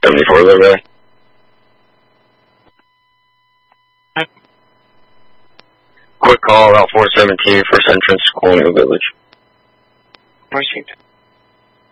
74 there, man. Quick call, Route 417, first entrance, Colonial Village. Received.